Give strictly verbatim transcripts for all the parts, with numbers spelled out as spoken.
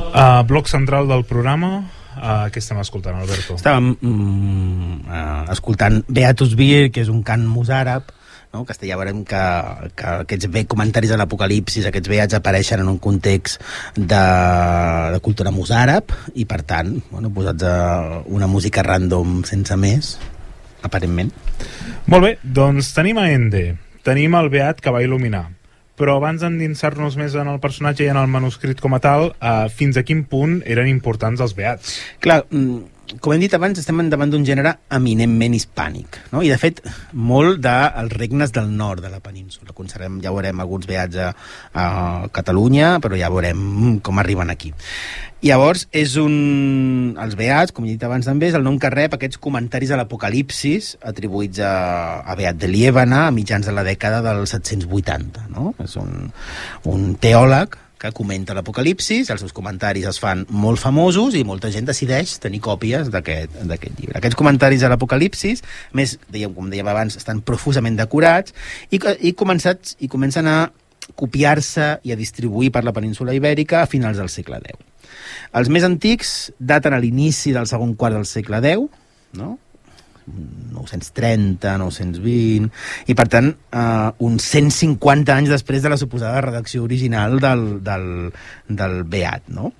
Uh, bloc central del programa. Uh, què estem escoltant, Alberto? Estàvem mm, uh, escoltant Beatus Vir, que és un cant mozàrab, no? Que ja veurem que, que aquests comentaris de l'Apocalipsis, aquests beats apareixen en un context de, de cultura mozàrab i, per tant, bueno, posats a una música random sense més, aparentment. Molt bé, doncs tenim a Ende, tenim el beat que va il·luminar. Però abans d'endinsar-nos més en el personatge i en el manuscrit com a tal, eh, fins a quin punt eren importants els beats? Clar, com hem dit abans, estem davant d'un gènere eminentment hispànic, no? I de fet, molt dels regnes del nord de la península. Conservem, ja veurem alguns beats a, a Catalunya, però ja veurem com arriben aquí. Llavors, és un... els beats, com he dit abans també, és el nom que rep aquests comentaris a l'Apocalipsis atribuïts a, a Beat de Liébana a mitjans de la dècada del set-cents vuitanta, no? És un, un teòleg que comenta l'Apocalipsis, els seus comentaris es fan molt famosos i molta gent decideix tenir còpies d'aquest llibre. Aquests comentaris a l'Apocalipsis, més, dèiem, com dèiem abans, estan profusament decorats i, i, començats, i comencen a copiar-se i a distribuir per la península ibèrica a finals del segle deu. Els més antics daten a l'inici del segon quart del segle deu, no? nou-cents trenta, nou-cents vint, i per tant eh, uns cent cinquanta anys després de la suposada redacció original del, del, del Beat, no?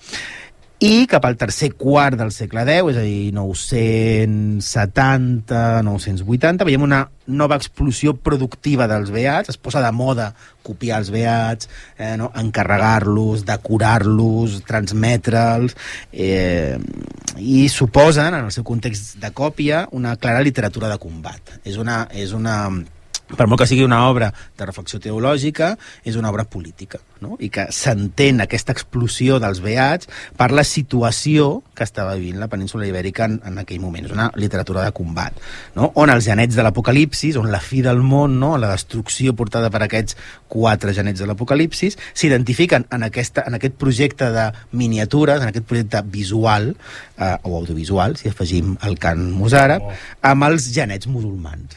I cap al tercer quart del segle deu, és a dir, nou-cents setanta, nou-cents vuitanta, veiem una nova explosió productiva dels beats, es posa de moda copiar els beats, eh, no? encarregar-los, decorar-los, transmetre'ls, eh, i suposen, en el seu context de còpia, una clara literatura de combat. És una... És una per molt que sigui una obra de reflexió teològica, és una obra política, no? I que s'entén aquesta explosió dels beats per la situació que estava vivint la península ibèrica en, en aquell moment. És una literatura de combat, no? On els genets de l'Apocalipsis, on la fi del món, no? La destrucció portada per aquests quatre genets de l'Apocalipsis, s'identifiquen en, aquesta, en aquest projecte de miniatures, en aquest projecte visual, eh, o audiovisual, si afegim el cant mozàrab, amb els genets musulmans.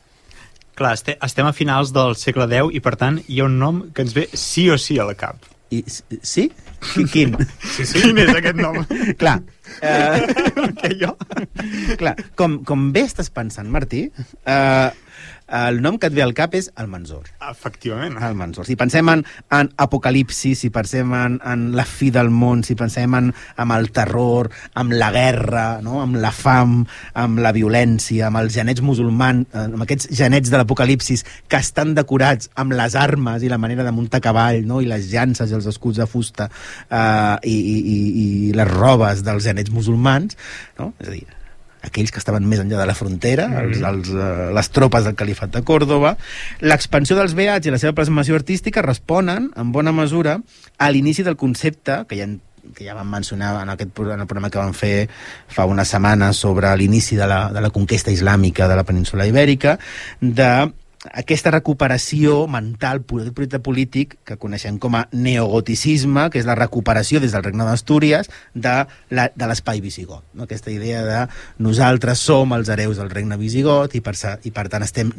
Clar, estem a finals del segle deu i, per tant, hi ha un nom que ens ve sí o sí a la cap. I, sí? Quin? Sí, sí. Quin és aquest nom? Clar. Eh... que jo? Clar, com, com bé estàs pensant, Martí, eh, el nom que et ve al cap és Almanzor. Efectivament. Almanzor. Si pensem en, en Apocalipsis, si pensem en, en la fi del món, si pensem en, en el terror, amb la guerra, no? Amb la fam, amb la violència, amb els genets musulmans, amb aquests genets de l'Apocalipsis que estan decorats amb les armes i la manera de muntar a cavall, no? I les llances i els escuts de fusta, eh, i, i, i les robes dels genets musulmans, no? És a dir, aquells que estaven més enllà de la frontera, mm-hmm. els, els, uh, les tropes del califat de Còrdova. L'expansió dels beats i la seva plasmació artística responen, en bona mesura, a l'inici del concepte, que ja, que ja vam mencionar en, aquest, en el programa que vam fer fa unes setmanes sobre l'inici de, la, de la conquesta islàmica de la península ibèrica, de aquesta recuperació mental, aquest projecte polític que coneixem com a neogoticisme, que és la recuperació des del Regne d'Astúries de, la, de l'espai visigot, no? Aquesta idea de nosaltres som els hereus del Regne visigot i per, i per tant estem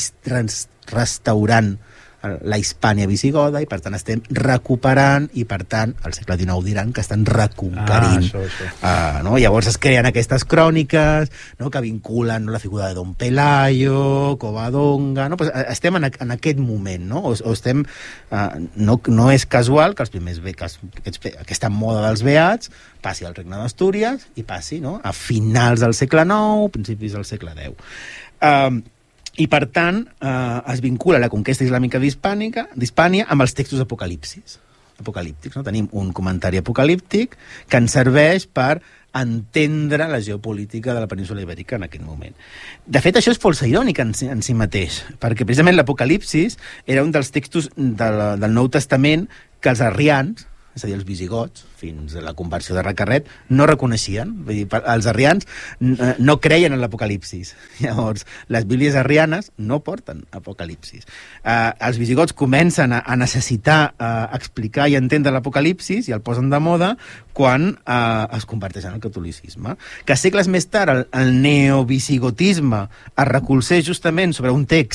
restaurant la Hispània visigoda i per tant estem recuperant i per tant al segle dinou diran que estan reconquerint. Ah, això, això. Uh, no? Llavors es creen aquestes cròniques, no? Que vinculen, no? La figura de Don Pelayo, Covadonga, no? Pues estem en, en aquest moment, no? O, o estem, uh, no, no és casual que els primers que aquests, aquesta moda dels beats passi al Regne d'Astúries i passi, no? A finals del segle nou, principis del segle deu. Um, I, per tant, eh, es vincula la conquesta islàmica d'Hispània amb els textos apocalipsis, apocalíptics. No? Tenim un comentari apocalíptic que ens serveix per entendre la geopolítica de la península ibèrica en aquest moment. De fet, això és força irònic en si, en si mateix, perquè precisament l'Apocalipsis era un dels textos de la, del Nou Testament que els arrians, és a dir, els visigots, fins a la conversió de Recarret, no reconeixien. Vull dir, els arrians no creien en l'Apocalipsis. Llavors, les bíblies arrianes no porten Apocalipsis. Eh, els visigots comencen a, a necessitar eh, explicar i entendre l'Apocalipsis i el posen de moda quan eh, es converteixen al catolicisme. Que segles més tard el, el neovisigotisme es recolzés justament sobre un text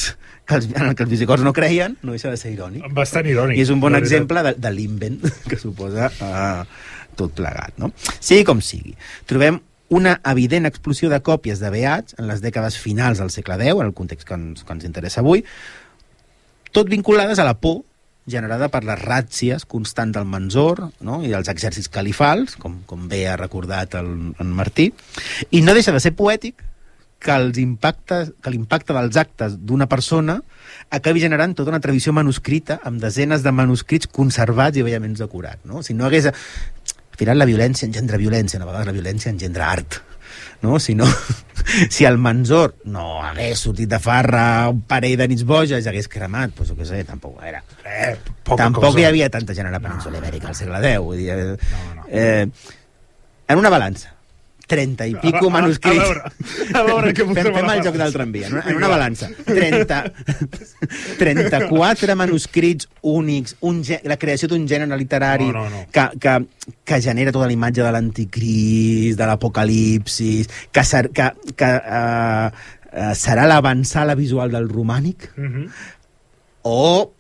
que els, en el que els visigots no creien, no deixa de ser irònic. Bastant irònic. I és un bon exemple de, de l'invent que suposa uh, tot plegat, no? Sigui com sigui. Trobem una evident explosió de còpies de beats en les dècades finals del segle deu, en el context que ens, que ens interessa avui, tot vinculades a la por generada per les ràtzies constants del Manzor, no? I dels exèrcits califals, com, com bé ha recordat el, el Martí, i no deixa de ser poètic que els impactes, que l'impacte dels actes d'una persona acabi generant tota una tradició manuscrita amb desenes de manuscrits conservats i bellament decorats, no? Si no hagués... Al final la violència engendra violència, a vegades la violència engendra art, no? Si no... Si el Manzor no hagués sortit de farra un parell de nits boges i hagués cremat, doncs, què sé, tampoc era... Eh, poca tampoc cosa. hi havia tanta gent a la península no. ibèrica al segle deu. Vull dir, eh, no, no. Eh, en una balança, trenta i pico a, a, manuscrits... A veure, a veure que fem, fem el joc del tramvia. En una, en una balança, trenta, trenta-quatre manuscrits únics, un, la creació d'un gènere literari no, no, no. Que, que, que genera tota la imatge de l'anticrist, de l'apocalipsis, que, ser, que, que uh, uh, serà l'avançada visual del romànic, mm-hmm. o...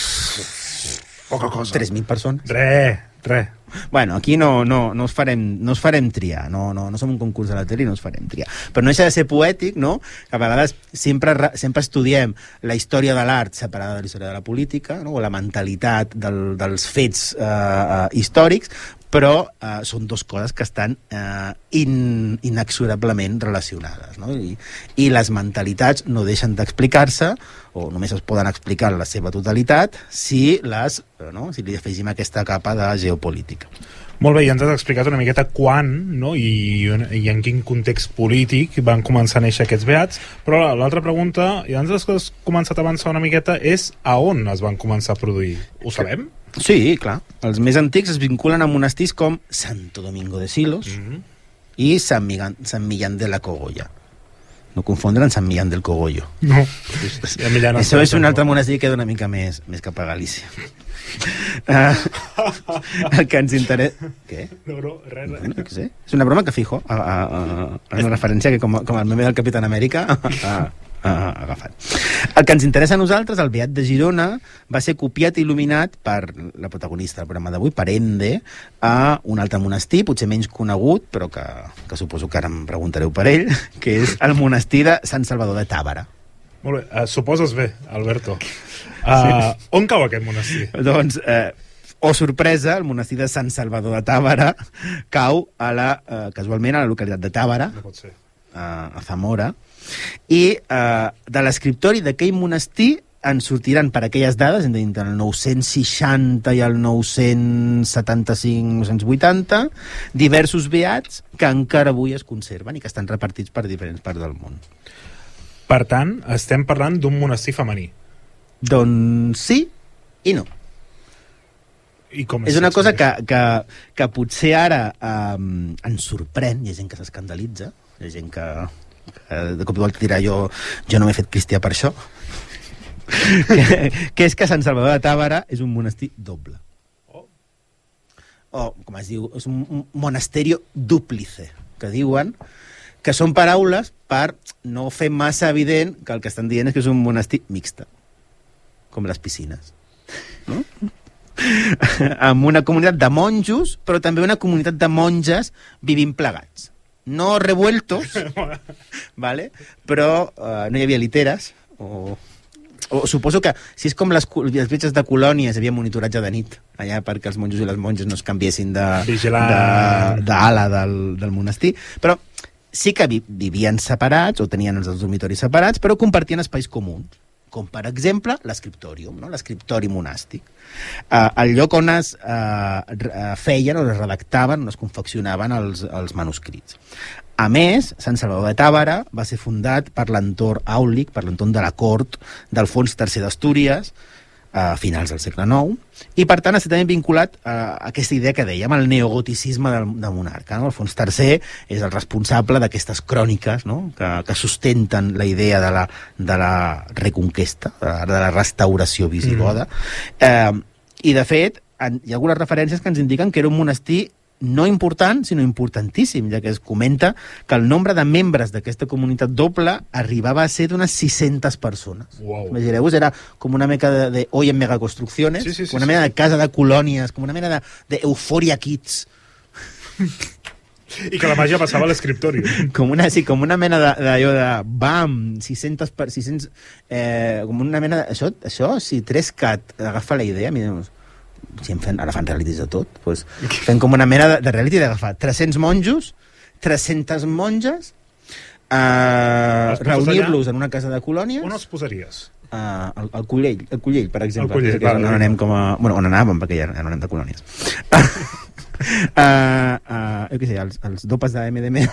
Poca cosa. tres mil persones. Re, re. Bueno, aquí no, no, no, us farem, no us farem triar, no, no, no som un concurs de la tele i no us farem triar. Però no deixa de ser poètic, no?, que a vegades sempre, sempre estudiem la història de l'art separada de la història de la política, no?, o la mentalitat del, dels fets eh, eh, històrics, però eh, són dues coses que estan eh, in, inexorablement relacionades, no? I, i les mentalitats no deixen d'explicar-se, o només es poden explicar en la seva totalitat, si, les, no? si li afegim aquesta capa de geopolítica. Molt bé, ja ens has explicat una miqueta quan, no?, i, i en quin context polític van començar a néixer aquests beats, però l'altra pregunta, i abans has començat a avançar una miqueta, és a on es van començar a produir? Ho sabem? Sí, clar. Els més antics es vinculen a monestirs com Santo Domingo de Silos mm-hmm. i Sant, Migan, Sant Millán de la Cogolla. No confondre amb Sant Millán del Cogollo. No. no Això és un altre monestir que queda una mica més, més cap a Galícia. Uh, el que ens interessa... Què? No, no, res, res. No, sé. És una broma que fijo a, a, a, a una referència que com, com el meme del Capitán Amèrica ha, ha agafat. El que ens interessa a nosaltres, el Beat de Girona, va ser copiat i il·luminat per la protagonista del programa d'avui, per Ende, a un altre monestir, potser menys conegut, però que, que suposo que ara em preguntareu per ell, que és el monestir de Sant Salvador de Tàbara. Molt bé, uh, suposes bé, Alberto. Uh, sí. On cau aquest monestir? Doncs, eh, oh sorpresa, el monestir de Sant Salvador de Tàbara cau a la, eh, casualment a la localitat de Tàbara, no pot ser. A, a Zamora, i eh, de l'escriptori d'aquell monestir en sortiran per aquelles dades, entre el nou-cents seixanta i el nou-cents setanta-cinc nou-cents vuitanta, diversos beats que encara avui es conserven i que estan repartits per diferents parts del món. Per tant, estem parlant d'un monestir femení. Doncs sí i no. I com és, és una cosa que, que, que potser ara um, ens sorprèn, hi ha gent que s'escandalitza, hi ha gent que, que de cop i volta dirà jo, jo no m'he fet cristià per això, que, que és que Sant Salvador de Tàbara és un monestir doble. Oh. O, com es diu, és un monasterio dúplice, que diuen que són paraules per no fer massa evident que el que estan dient és que és un monestir mixta, com les piscines, no? Amb una comunitat de monjos, però també una comunitat de monges vivint plegats. No revueltos, vale? Però uh, no hi havia literes, o, o suposo que si és com les, les viatges de colònies, hi havia monitoratge de nit, allà perquè els monjos i les monges no es canviessin d'ala de, de, de del, del monestir, però sí que vi, vivien separats, o tenien els dormitoris separats, però compartien espais comuns, com per exemple l'escriptòrium, no? L'escriptori monàstic. Uh, el lloc on es uh, feien o es redactaven, on es confeccionaven els, els manuscrits. A més, Sant Salvador de Tàbara va ser fundat per l'entorn àulic, per l'entorn de la cort d'Alfons tercer d'Astúries, a finals del segle nou, i per tant està també vinculat a aquesta idea que dèiem, el neogoticisme del, del monarca, no? Alfons tercer és el responsable d'aquestes cròniques, no? que, que sustenten la idea de la, de la reconquesta, de la, de la restauració visigoda, mm. eh, i de fet en, hi ha algunes referències que ens indiquen que era un monestir no important, sinó importantíssim, ja que es comenta que el nombre de membres d'aquesta comunitat doble arribava a ser d'unes sis-centes persones. Wow. Imagineu-vos, era com una mica de, de hoy en megaconstrucciones, sí, sí, sí, com una sí. mena de casa de colònies, com una mena de, de Euphoria Kids. I que la màgia passava a l'escriptori. Com una, sí, com una mena d'allò de, de bam, sis-centes per sis cents, eh, com una mena de, això, això si Trescat agafa la idea, mira, si em fem, ara fan realities de tot, doncs fem com una mena de, de reality d'agafar tres-cents monjos, tres-centes monges, eh, reunir-los en una casa de colònies. On els posaries? Uh, el, el Collell, el Collell, per exemple. El Collell, que és on clar, anem com a... Bueno, on anàvem, perquè ja, ja no anem de colònies. uh, uh, jo què sé, els, els dopes de M D M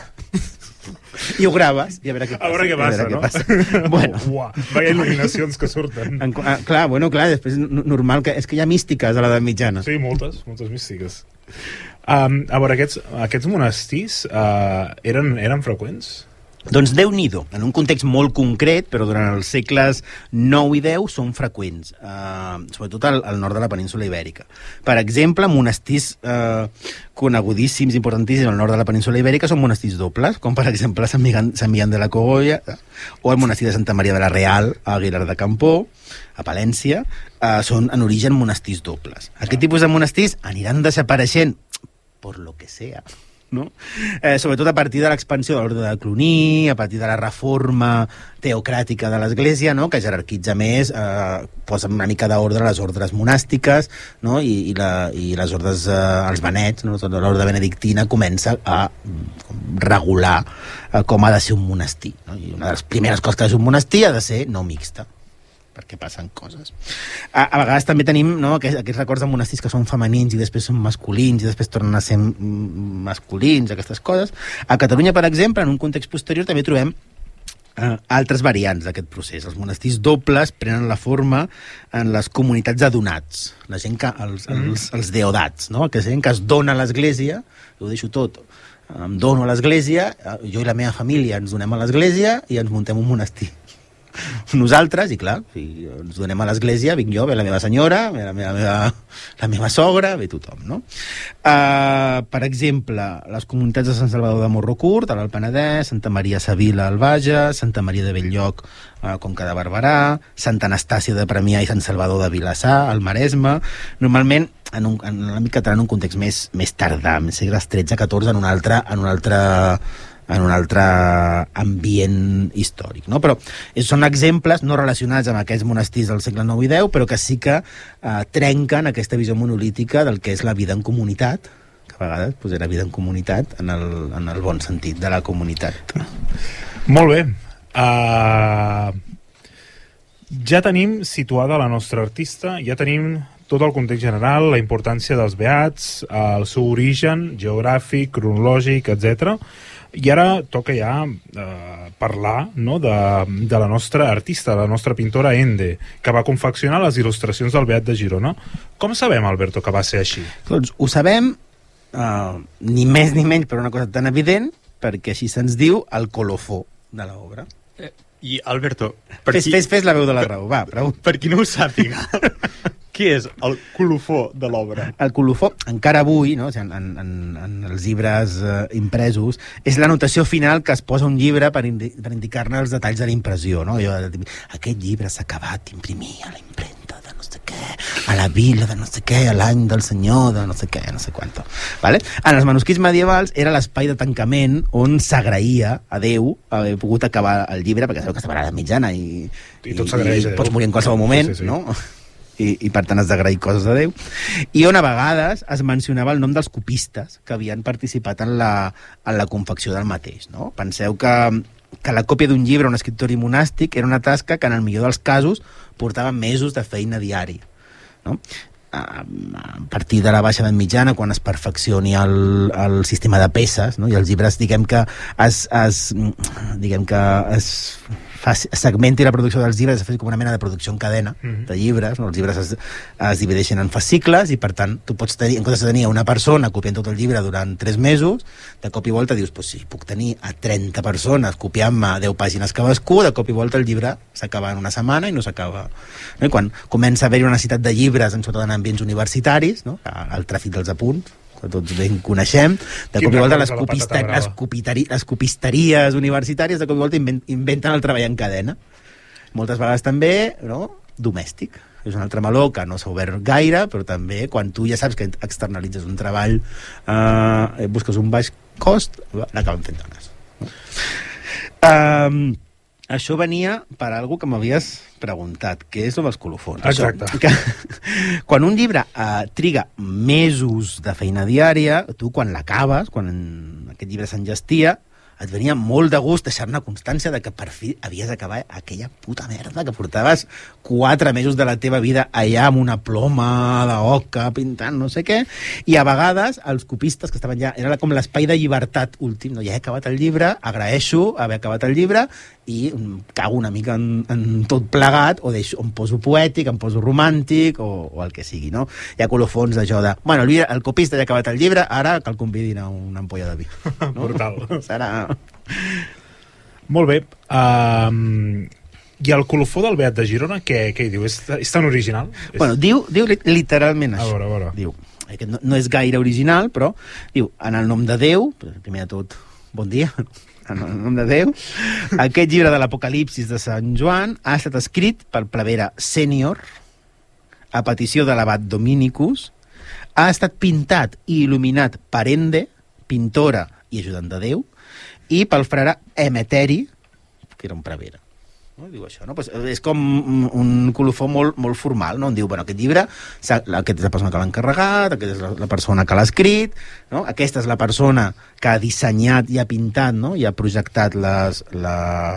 i ho graves i a veure què passa. A veure què passa, què no? passa. Bueno. Uah, vaya il·luminacions que surten. En, uh, clar, bueno, clar, després n- normal que... És que hi ha místiques a l'edat mitjana. Sí, moltes, moltes místiques. Um, a veure, aquests, aquests monestirs uh, eren, eren freqüents? Doncs Déu-n'hi-do, en un context molt concret, però durant els segles nou i deu són freqüents, eh, sobretot al, al nord de la península Ibèrica. Per exemple, monestirs eh, conegudíssims, importantíssims al nord de la península Ibèrica són monestirs dobles, com per exemple Sant Migan, Sant Migan de la Cogolla, eh, o el monestir de Santa Maria de la Real, a Aguilar de Campó, a Palència, eh, són en origen monestirs dobles. Aquest tipus de monestirs aniran desapareixent, per lo que sea, no? Eh, sobretot a partir de l'expansió de l'ordre de Cluny, a partir de la reforma teocràtica de l'Església, no? Que jerarquitza més, eh, posa una mica d'ordre a les ordres monàstiques, no? I, i, la, i les ordres, eh, els benets, no? L'ordre benedictina comença a regular eh, com ha de ser un monestir, no? I una de les primeres coses que ha de ser un monestir ha de ser no mixta, perquè passen coses. A, a vegades també tenim, no, aquests, aquests records de monestirs que són femenins i després són masculins i després tornen a ser masculins, aquestes coses. A Catalunya, per exemple, en un context posterior també trobem eh, altres variants d'aquest procés. Els monestirs dobles prenen la forma en les comunitats de donats, la gent que, els, els, els deodats, no? Que gent que es dona a l'església, ho deixo tot, em dono a l'església, jo i la meva família ens donem a l'església i ens muntem un monestir. Nosaltres, i clar, si ens donem a l'església, vinc jo, ve la meva senyora, ve la meva, la meva, la meva sogra, ve tothom, no? Uh, per exemple, les comunitats de Sant Salvador de Morrocurt, a l'Alt Penedès, Santa Maria Savila al Bages, Santa Maria de Belllloc, a Conca de Barberà, Santa Anastàcia de Premià i Sant Salvador de Vilassar, al Maresme, normalment en, un, en l'àmbit català en un context més, més tardà, més segles tretze catorze, en un altre, en un altre en un altre ambient històric, no? Però són exemples no relacionats amb aquests monestirs del segle nou i deu, però que sí que eh, trenquen aquesta visió monolítica del que és la vida en comunitat, que a vegades pues, era vida en comunitat en el, en el bon sentit de la comunitat. Molt bé. Uh, ja tenim situada la nostra artista, ja tenim tot el context general, la importància dels beats, el seu origen geogràfic, cronològic, etcètera. I ara toca ja eh, parlar, no, de, de la nostra artista, la nostra pintora Ende, que va confeccionar les il·lustracions del Beat de Girona. Com sabem, Alberto, que va ser així? Doncs ho sabem, eh, ni més ni menys per una cosa tan evident, perquè així se'ns diu el colofó de l'obra. Eh, I, Alberto... Per Fes, qui, fes, fes la veu de la raó, va, prou. per qui no ho sàpiga, què és el colofó de l'obra? El colofó, encara avui, no, en, en, en els llibres eh, impresos, és la notació final que es posa un llibre per, indi per indicar-ne els detalls de la impressió. No? Jo, aquest llibre s'ha acabat d'imprimir a la impremta de no sé què, a la vila de no sé què, a l'any del senyor de no sé què, no sé quanto. Vale? En els manuscrits medievals era l'espai de tancament on s'agraïa a Déu haver pogut acabar el llibre, perquè sabeu que estava a la mitjana i, I tot s'agraeix a Déu. Pots morir en qualsevol moment, sí, sí, sí. no? I, i per tant has d'agrair coses a Déu, i on a vegades es mencionava el nom dels copistes que havien participat en la, en la confecció del mateix, no? Penseu que, que la còpia d'un llibre a un escriptori monàstic era una tasca que en el millor dels casos portava mesos de feina diària, no? A partir de la baixa edat mitjana, quan es perfeccioni el, el sistema de peces, no? I els llibres, diguem que es, es, diguem que es, fa, es segmenti la producció dels llibres, es fa com una mena de producció en cadena mm-hmm. de llibres, no? Els llibres es, es divideixen en fascicles i per tant tu pots tenir, en comptes de tenir una persona copiant tot el llibre durant tres mesos, de cop i volta dius, pues sí, puc tenir a trenta persones copiant-me deu pàgines cadascú, de cop i volta el llibre s'acaba en una setmana i no s'acaba, no? I quan comença a haver-hi una necessitat de llibres, en sobretot en ambients universitaris, no? El tràfic dels apunts que tots ben coneixem, de Quin cop i volta records les, de la copista patata brava? les, copitari les copisteries universitàries de cop i volta inven inventen el treball en cadena. Moltes vegades també, no?, domèstic. És un altre meló que no s'ha obert gaire, però també quan tu ja saps que externalitzes un treball, eh, busques un baix cost, l'acaben fent dones. No? Um, això venia per algo que m'havies preguntat, que és el dels colofons. Exacte. Això, que, quan un llibre eh, triga mesos de feina diària, tu quan l'acabes, quan aquest llibre s'engestia, et venia molt de gust deixar-ne constància de que per fi havies d'acabar aquella puta merda que portaves quatre mesos de la teva vida allà amb una ploma d'oca pintant no sé què, i a vegades els copistes que estaven allà, era com l'espai de llibertat últim, no? Ja he acabat el llibre, agraeixo haver acabat el llibre i cago una mica en, en tot plegat, o deixo, em poso poètic, em poso romàntic, o, o el que sigui, no? Hi ha colofons d'això de, bueno, el, el copista ja ha acabat el llibre, ara que el convidin a una ampolla de vi. No? Brutal. Serà... Molt bé. Um, I el colofó del Beat de Girona, què, què hi diu? És, és tan original? És... Bueno, diu, diu literalment això. A veure, a veure. Diu, aquest no, no és gaire original, però diu, en el nom de Déu, primer de tot, bon dia, en el nom de Déu, aquest llibre de l'Apocalipsis de Sant Joan ha estat escrit pel prevere sènior a petició de l'abat Dominicus, ha estat pintat i il·luminat per Ende, pintora i ajudant de Déu, i pel frare Emeteri, que era un prevere. No? Diu això, no? Pues és com un colofó molt, molt formal, no? On diu, bueno, aquest llibre, aquest és la persona que l'ha encarregat, aquesta és la, la persona que l'ha escrit, no? Aquesta és la persona que ha dissenyat i ha pintat, no? I ha projectat les, la,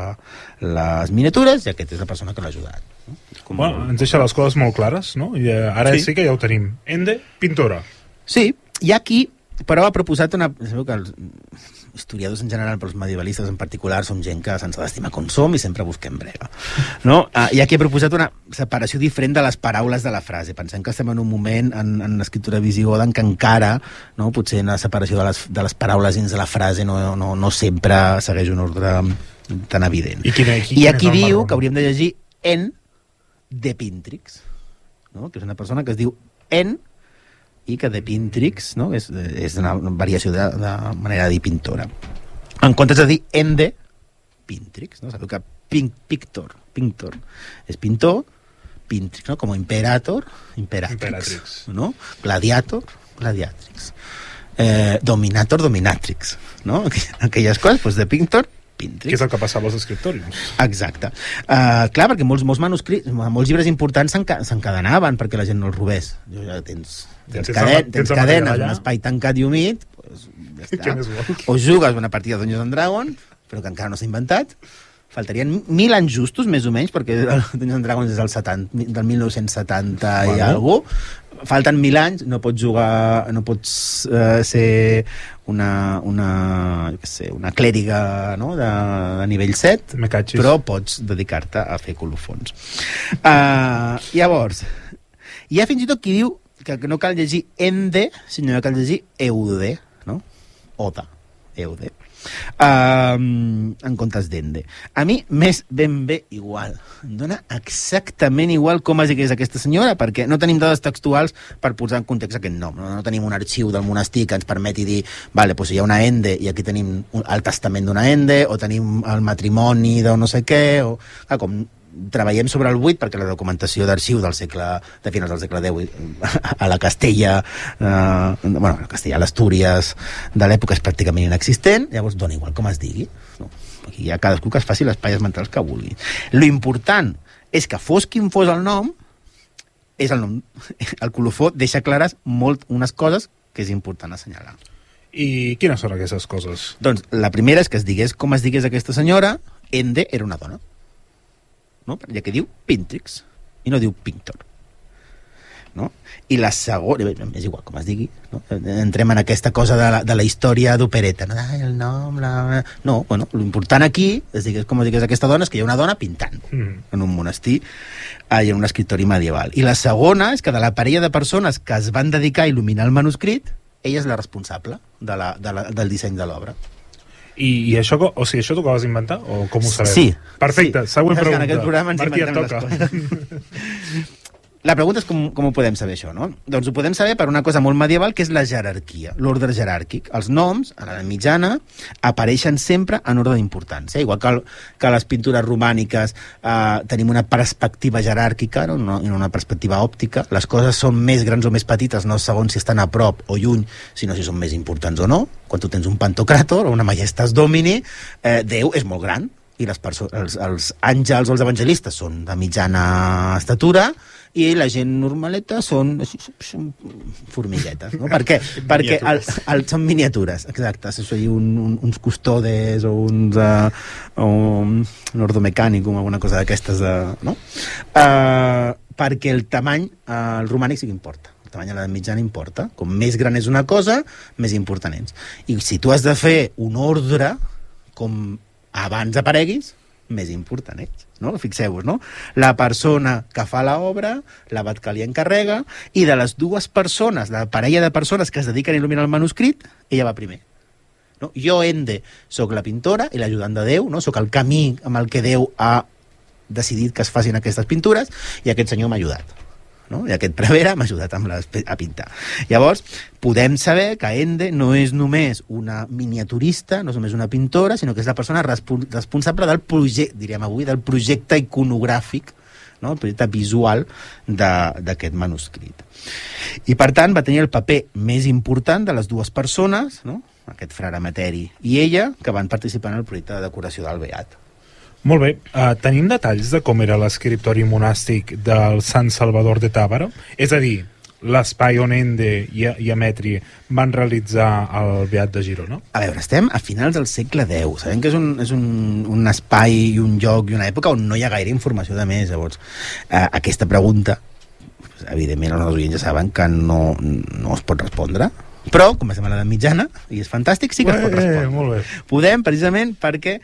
les miniatures, i aquesta és la persona que l'ha ajudat. No? Com Bueno, molt... ens deixa les coses molt clares, no? I eh, ara Sí. sí. sí que ja ho tenim. Ende, pintora. Sí, hi ha qui, però ha proposat una... Sabeu que els historiadors en general, però els medievalistes en particular, som gent que se'ns ha d'estimar com som i sempre busquem brega. No? Uh, hi ha qui ha proposat una separació diferent de les paraules de la frase. Pensem que estem en un moment en, en l'escriptura visigoda en què encara, no, potser la separació de les, de les paraules dins de la frase no, no, no sempre segueix un ordre tan evident. I, quina, I hi ha qui diu que hauríem de llegir en de Pintrix, no? Que és una persona que es diu en i que de Pintrix, no? és, és una variació de, de manera de dir pintora. En comptes de dir Ende, Pintrix, no? Sabeu que pin, pictor, pintor, és pintor, Pintrix, no? Com Imperator, Imperatrix, Imperatrix. no? Gladiator, Gladiatrix, eh, Dominator, Dominatrix, no? Aquelles coses, doncs de pintor, Pintrix. Que és el que passava als escriptoris. Exacte. Uh, clar, perquè molts, molts manuscrits, molts llibres importants s'encadenaven perquè la gent no els robés. Ja tens, tens, Tens caden, el- tens tens el cadenes, material un allà. espai tancat i humit, pues, ja Què està. més vols? O jugues una partida de Dungeons and Dragons, però que encara no s'ha inventat. Faltarien mil anys justos, més o menys, perquè el Dungeons and Dragons és del, setanta, del mil nou-cents setanta bueno. i alguna cosa. Falten mil anys, no pots jugar, no pots uh, ser una, una, jo què sé, una clèriga, no? de, de nivell set, Me catxis. però pots dedicar-te a fer colofons. Uh, llavors, hi ha fins i tot qui diu que no cal llegir Ende, sinó que cal llegir Eude, no? Oda, Eude. Um, en comptes d'Ende. A mi m'és ben bé igual. Em dona exactament igual com es digués aquesta senyora, perquè no tenim dades textuals per posar en context aquest nom. No, no tenim un arxiu del monestir que ens permeti dir, vale, doncs hi ha una Ende i aquí tenim el testament d'una Ende, o tenim el matrimoni de no sé què, o... Ah, com treballem sobre el vuit perquè la documentació d'arxiu del segle, de finals del segle deu a la Castella, eh, bueno, a la Castella, a l'Astúries de l'època és pràcticament inexistent, llavors dona igual com es digui, no? Aquí hi ha cadascú que es faci les palles mentals que vulgui. Lo important és que fos quin fos el nom, és el nom. El colofó deixa clares molt unes coses que és important assenyalar. I quines són aquestes coses? Doncs la primera és que es digués com es digués aquesta senyora, Ende era una dona, no? Ja que diu Pintrix i no diu Pintor, no? I la segona, és igual com es digui, no? Entrem en aquesta cosa de la, de la història d'opereta, no? Ai, el nom, la... no, bueno, l'important aquí és digues com es digués aquesta dona, és que hi ha una dona pintant Mm. en un monestir i en un escriptori medieval. I la segona és que de la parella de persones que es van dedicar a il·luminar el manuscrit, ella és la responsable de la, de la, del disseny de l'obra. I, i això, o sigui, això t'ho acabes d'inventar? O com ho sabem? Sí. Perfecte, sí. següent Saps que pregunta. en aquest programa ens Martí, et inventem les toca. coses. la pregunta és com, com ho podem saber, això, no? Doncs ho podem saber per una cosa molt medieval, que és la jerarquia, l'ordre jeràrquic. Els noms, a l'edat mitjana, apareixen sempre en ordre d'importància. Igual que, el, que les pintures romàniques eh, tenim una perspectiva jeràrquica, no? No, una perspectiva òptica. Les coses són més grans o més petites, no segons si estan a prop o lluny, sinó si són més importants o no. Quan tu tens un Pantocràtor o una Majestas Domini, eh, Déu és molt gran, i les els, els àngels o els evangelistes són de mitjana estatura, i la gent normaleta són, són formiguetes, no? Per què? Perquè el, el, són miniatures, exacte. Sigui un, un, uns custodes o uns uh, o un, un ordomecànic o alguna cosa d'aquestes, uh, no? Uh, perquè el tamany, uh, el romànic sí que importa. El tamany a l'edat mitjana importa. Com més gran és una cosa, més important és. I si tu has de fer un ordre, com abans apareguis, més important ets, no? Fixeu-vos, no? La persona que fa l'obra, l'abat que li encarrega, i de les dues persones, la parella de persones que es dediquen a il·luminar el manuscrit, ella va primer. No? Jo, Ende, sóc la pintora i l'ajudant de Déu, no? Sóc el camí amb el que Déu ha decidit que es facin aquestes pintures, i aquest senyor m'ha ajudat. No? I aquest prevere m'ha ajudat amb les, a pintar. Llavors, podem saber que Ende no és només una miniaturista, no és només una pintora, sinó que és la persona responsable del projecte, diríem avui, del projecte iconogràfic, no? El projecte visual d'aquest manuscrit. I, per tant, va tenir el paper més important de les dues persones, no? Aquest frare Materi i ella, que van participar en el projecte de decoració del Beat. Molt bé. Uh, tenim detalls de com era l'escriptori monàstic del Sant Salvador de Tàbara? És a dir, l'espai on Ende i, i Ametri van realitzar el Beat de Girona? A veure, estem a finals del segle deu. Sabem que és un, és un, un espai i un lloc i una època on no hi ha gaire informació de més. Llavors, uh, aquesta pregunta, evidentment els nostres oients ja saben que no, no es pot respondre, però, com estem a l'edat mitjana, i és fantàstic, sí que es pot respondre. Eh, molt bé. Podem, precisament, perquè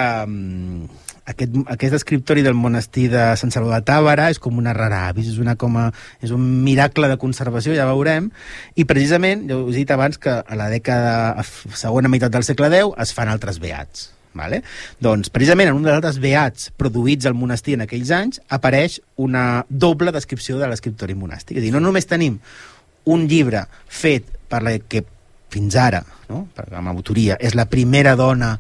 um, aquest, aquest escriptori del monestir de Sant Salvador de Tàbara és com una rara avis, és, una com a, és un miracle de conservació, ja veurem, i precisament, ja us he dit abans que a la dècada, a segona meitat del segle deu, es fan altres beats. Vale? Doncs, precisament, en un dels altres beats produïts al monestir en aquells anys, apareix una doble descripció de l'escriptori monàstic. És a dir, no només tenim un llibre fet per la que fins ara, no? Amb autoria, és la primera dona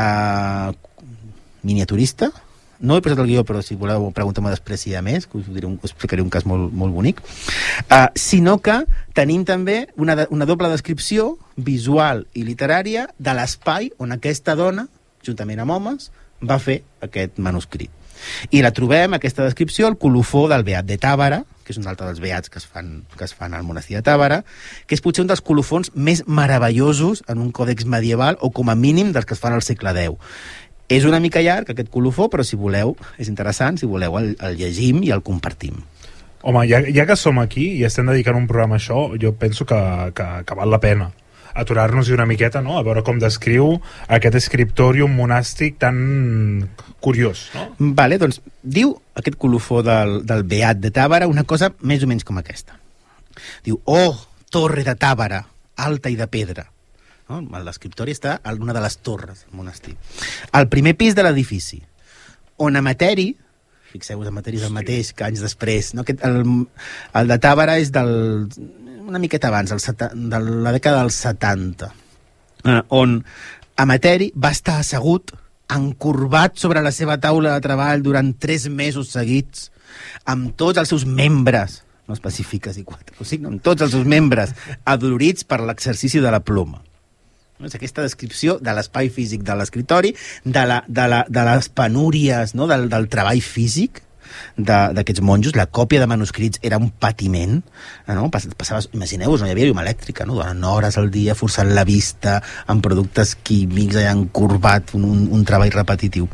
eh, miniaturista. No he posat el guió, però si voleu preguntar-me després si hi ha més, que us, diré un, us explicaré un cas molt, molt bonic. Uh, sinó que tenim també una, una doble descripció visual i literària de l'espai on aquesta dona, juntament amb homes, va fer aquest manuscrit. I la trobem, aquesta descripció, al colofó del Beat de Tàbara, que és un altre dels beats que es fan, que es fan al monestir de Tàbara, que és potser un dels colofons més meravellosos en un còdex medieval, o com a mínim dels que es fan al segle deu. És una mica llarg, aquest colofó, però si voleu, és interessant, si voleu el, el llegim i el compartim. Home, ja, ja que som aquí i estem dedicant un programa a això, jo penso que, que, que val la pena aturar-nos-hi una miqueta, no? A veure com descriu aquest escriptori, un monàstic tan curiós, no? Vale, doncs diu aquest colofó del, del Beat de Tàbara una cosa més o menys com aquesta. Diu, oh, torre de Tàbara, alta i de pedra. No? L'escriptori està en una de les torres del monestir. Al primer pis de l'edifici, on Amateri, fixeu-vos, Amateri és el mateix que anys després, no? Aquest, el, el de Tàbara és del, una miqueta abans, el seta, de la dècada dels setanta, eh, on Amateri va estar assegut, encorbat sobre la seva taula de treball durant tres mesos seguits, amb tots els seus membres, no especifiques i quatre o cinc, no, amb tots els seus membres adolorits per l'exercici de la ploma. És aquesta descripció de l'espai físic de l'escriptori, de, la, de, la, de les penúries, no? del, del treball físic d'aquests monjos. La còpia de manuscrits era un patiment, no? Passaves, imagineu-vos, no hi havia llum elèctrica, no? Durant hores al dia forçant la vista amb productes químics, allà encorbat, un, un, un treball repetitiu.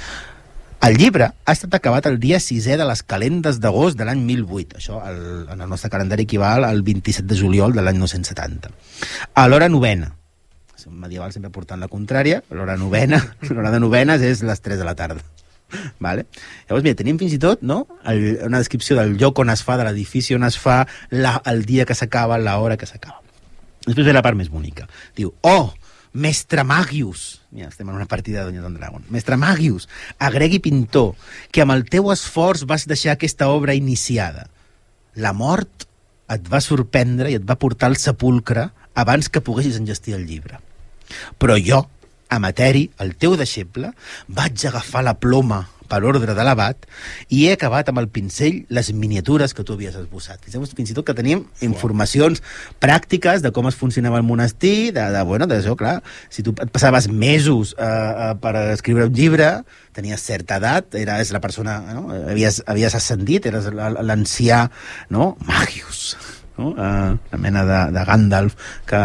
El llibre ha estat acabat el dia sisè de les calendes d'agost de l'any mil vuit. Això el, en el nostre calendari equival al vint-i-set de juliol de l'any nou-cents setanta. A l'hora novena, medieval sempre portant la contrària, l'hora novena, l'hora de novenes és les tres de la tarda. Vale? Llavors, mira, tenim fins i tot, no?, el, una descripció del lloc on es fa, de l'edifici on es fa, la, el dia que s'acaba, l'hora que s'acaba. Després ve la part més bonica. Diu, oh, Mestre Magius, mira, estem en una partida de Dungeons and Dragons, Mestre Magius, agregi pintor, que amb el teu esforç vas deixar aquesta obra iniciada. la mort et va sorprendre i et va portar al sepulcre abans que poguessis engestir el llibre. Però jo, Amateri, el teu deixeble, vaig agafar la ploma per ordre de l'abat i he acabat amb el pinzell les miniatures que tu havies esbossat. Fins i tot que teníem informacions pràctiques de com es funcionava el monestir, de, de bueno, d'això, clar, si tu et passaves mesos eh, eh, per escriure un llibre, tenies certa edat, eres la persona, no? havies, havies ascendit, eres l'ancià, no? Magius, no? Eh, la mena de, de Gandalf que,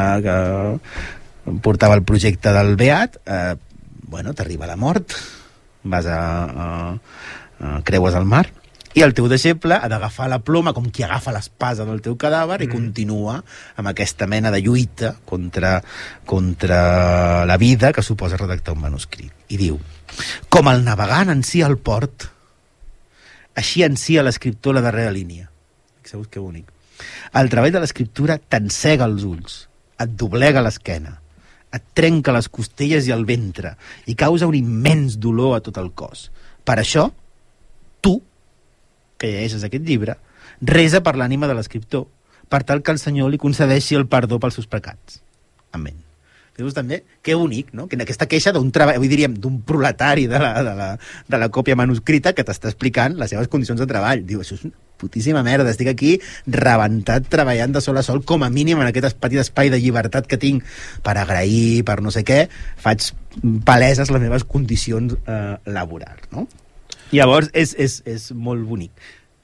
que portava el projecte del Beat, eh, bueno, t'arriba la mort, vas a, a, a creues al mar i el teu deixeble ha d'agafar la ploma com qui agafa l'espasa del teu cadàver mm. i continua amb aquesta mena de lluita contra, contra la vida que suposa redactar un manuscrit. I diu, com el navegant ansia el port, així ansia l'escriptor la darrera línia. Fixeu-vos que bonic. El treball de l'escriptura t'encega els ulls, et doblega l'esquena, et trenca les costelles i el ventre i causa un immens dolor a tot el cos. Per això, tu, que llegeixes aquest llibre, resa per l'ànima de l'escriptor, per tal que el Senyor li concedeixi el perdó pels seus pecats. Amén. Veus també? Que bonic, no? Que aquesta queixa d'un treball, avui diríem, d'un proletari de la, de, la, de la còpia manuscrita que t'està explicant les seves condicions de treball. Diu, això és una putíssima merda, estic aquí rebentat treballant de sol a sol, com a mínim en aquest petit espai de llibertat que tinc per agrair, per no sé què, faig paleses les meves condicions eh, laborals, no? Llavors és, és, és molt bonic.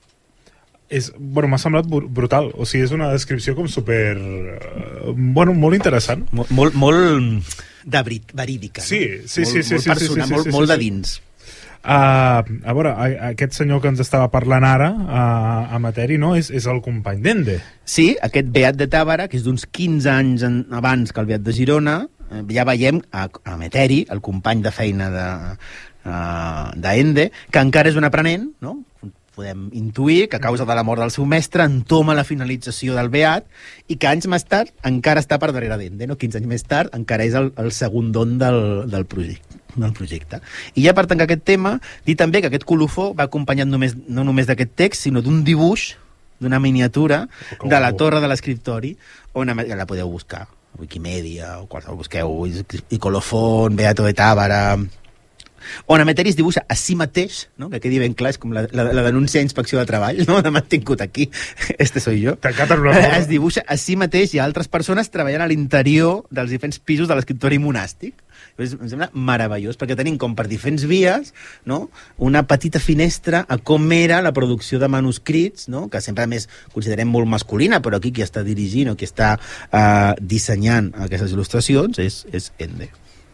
És, bueno, m'ha semblat brutal, o sigui, és una descripció com super uh, bueno, molt interessant, Mol, molt, molt de verídica, sí, no? sí, molt, sí, sí, molt sí, personal, sí, sí, molt, sí, molt sí, de dins. Uh, a veure, aquest senyor que ens estava parlant ara uh, a Materi, no? És, és el company d'Ende. Sí, aquest Beat de Tàbara, que és d'uns quinze anys en, abans que el Beat de Girona, eh, ja veiem a, a Materi, el company de feina de uh, d'Ende, que encara és un aprenent, no? Podem intuir que a causa de la mort del seu mestre entoma la finalització del Beat i que anys més tard encara està per darrere d'Ende, no? quinze anys més tard encara és el, el segon don del, del projecte. del projecte. I ja per tancar aquest tema, dir també que aquest colofó va acompanyat només, no només d'aquest text, sinó d'un dibuix, d'una miniatura de la torre de l'escriptori, on ja la podeu buscar a Wikimedia o qualsevol, busqueu i colofón, Beato de Tàbara, on Amateri es dibuixa a si mateix, no? que quedi ben clar, és com la, la, la denúncia a Inspecció de Treball, no? de mantingut aquí, este soy jo. Es dibuixa a si mateix i a altres persones treballant a l'interior dels diferents pisos de l'escriptori monàstic. Em sembla meravellós, perquè tenim com per diferents vies, no? una petita finestra a com era la producció de manuscrits, no? que sempre a més considerem molt masculina, però aquí qui està dirigint o qui està uh, dissenyant aquestes il·lustracions és, és Ende.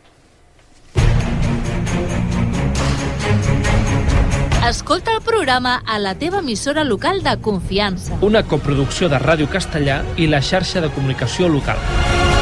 Escolta el programa a la teva emissora local de confiança. Una coproducció de Ràdio Castellà i la xarxa de comunicació local.